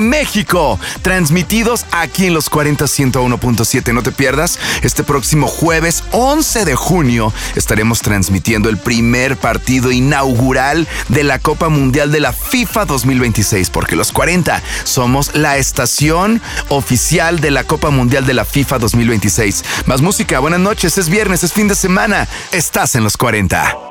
México, transmitidos aquí en los 40 101.7. No te pierdas, este próximo jueves 11 de junio estaremos transmitiendo el primer partido inaugural de la Copa Mundial de la FIFA 2026, porque los 40 somos la estación oficial de la Copa Mundial de la FIFA 2026. Más música, buenas noches, es viernes, es fin de semana, estás en los 40.